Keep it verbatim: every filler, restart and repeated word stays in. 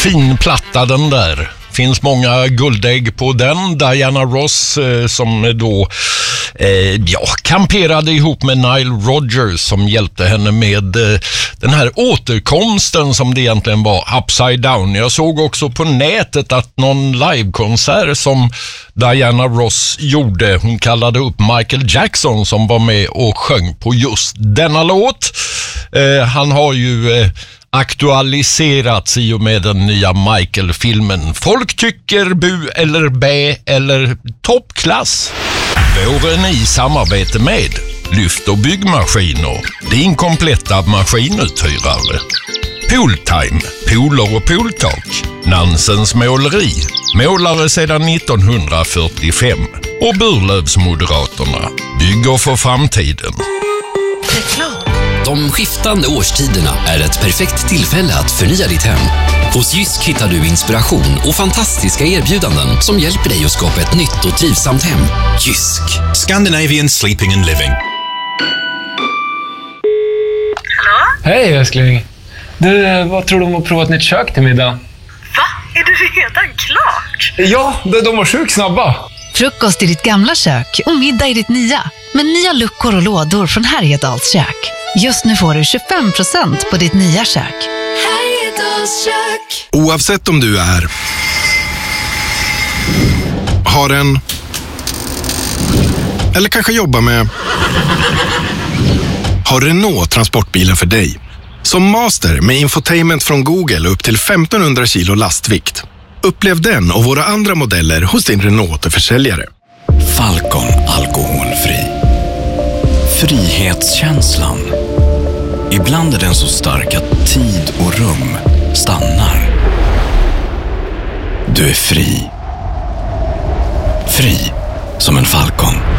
fin platta den där. Finns många guldägg på den. Diana Ross eh, som då eh, ja, kamperade ihop med Nile Rodgers som hjälpte henne med eh, den här återkomsten som det egentligen var, Upside Down. Jag såg också på nätet att någon livekonsert som Diana Ross gjorde, hon kallade upp Michael Jackson som var med och sjöng på just denna låt. Eh, han har ju eh, aktualiserats i och med den nya Michael-filmen. Folk tycker bu eller bä eller toppklass. Våren i samarbete med Lyft och byggmaskiner, din kompletta maskinuthyrare. Pooltime, pooler och pooltak. Nansens måleri, målare sedan nittonhundrafyrtiofem. Och Burlövsmoderaterna, bygger för framtiden. De skiftande årstiderna är ett perfekt tillfälle att förnya ditt hem. Hos Jysk hittar du inspiration och fantastiska erbjudanden som hjälper dig att skapa ett nytt och trivsamt hem. Jysk. Scandinavian Sleeping and Living. Hallå? Hej älskling. Du, vad tror du om att prova ett nytt kök till middag? Va? Är det redan klart? Ja, de var sjukt snabba. Frukost i ditt gamla kök och middag i ditt nya. Med nya luckor och lådor från Härjedals kök. Just nu får du tjugofem procent på ditt nya kök. Härjedals kök. Oavsett om du är, har en eller kanske jobbar med, har Renault transportbilen för dig. Som Master med infotainment från Google upp till femtonhundra kilo lastvikt. Upplev den och våra andra modeller hos din Renault-försäljare. Falcon alkoholfri. Frihetskänslan. Ibland är den så stark att tid och rum stannar. Du är fri. Fri som en falcon.